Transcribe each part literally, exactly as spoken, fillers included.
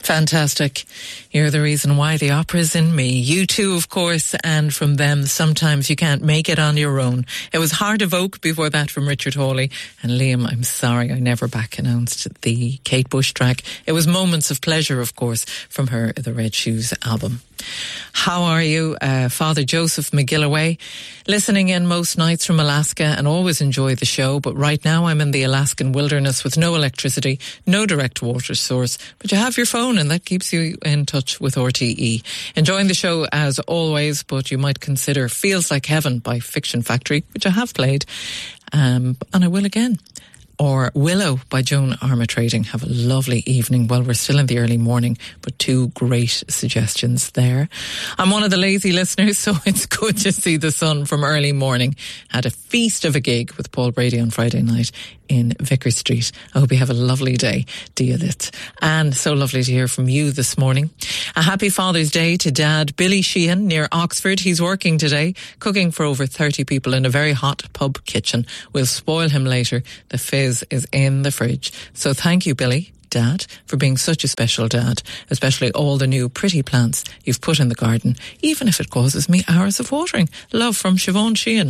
Fantastic. You're the reason why the opera's in me. You too, of course, and from them, sometimes you can't make it on your own. It was Heart of Oak before that from Richard Hawley. And Liam, I'm sorry I never back announced the Kate Bush track. It was Moments of Pleasure, of course, from her The Red Shoes album. How are you? Uh, Father Joseph McGilloway, listening in most nights from Alaska and always enjoy the show. But right now I'm in the Alaskan wilderness with no electricity, no direct water source. But you have your phone and that keeps you in touch with R T E. Enjoying the show as always, but you might consider Feels Like Heaven by Fiction Factory, which I have played. Um, and I will again. Or Willow by Joan Armatrading. Have a lovely evening. Well, we're still in the early morning, but two great suggestions there. I'm one of the lazy listeners, so it's good to see the sun from early morning. Had a feast of a gig with Paul Brady on Friday night in Vicar Street. I hope you have a lovely day, Dialit. And so lovely to hear from you this morning. A happy Father's Day to Dad Billy Sheehan near Oxford. He's working today, cooking for over thirty people in a very hot pub kitchen. We'll spoil him later. The fizz is in the fridge. So thank you, Billy, Dad, for being such a special dad, especially all the new pretty plants you've put in the garden, even if it causes me hours of watering. Love from Siobhan Sheehan.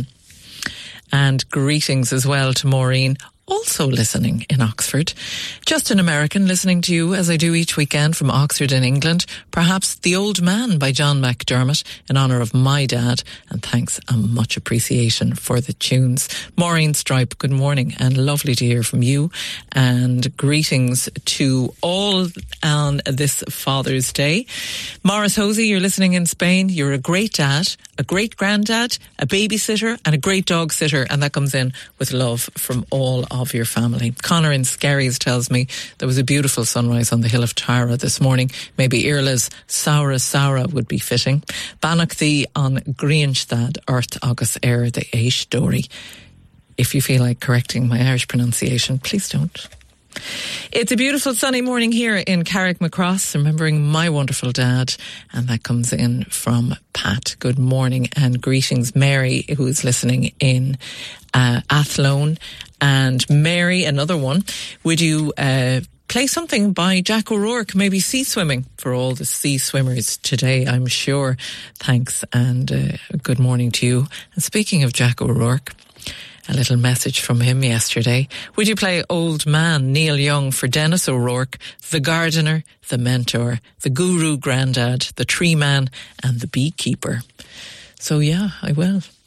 And greetings as well to Maureen, also listening in Oxford. Just an American listening to you as I do each weekend from Oxford in England. Perhaps The Old Man by John McDermott in honour of my dad. And thanks and much appreciation for the tunes. Maureen Stripe, good morning and lovely to hear from you. And greetings to all on this Father's Day. Morris Hosey, you're listening in Spain. You're a great dad, a great granddad, a babysitter and a great dog sitter. And that comes in with love from all of of your family. Connor in Skerries tells me there was a beautiful sunrise on the hill of Tara this morning. Maybe Irla's Saura Saura would be fitting. Bannock thee on Greenstad Earth Agus Air the Eish Dory. If you feel like correcting my Irish pronunciation, please don't. It's a beautiful sunny morning here in Carrickmacross, remembering my wonderful dad, and that comes in from Pat. Good morning and greetings, Mary, who's listening in uh, Athlone. And Mary, another one, would you uh, play something by Jack O'Rourke, maybe sea swimming, for all the sea swimmers today, I'm sure. Thanks and uh, good morning to you. And speaking of Jack O'Rourke, a little message from him yesterday. Would you play Old Man, Neil Young, for Dennis O'Rourke, the gardener, the mentor, the guru granddad, the tree man and the beekeeper? So yeah, I will.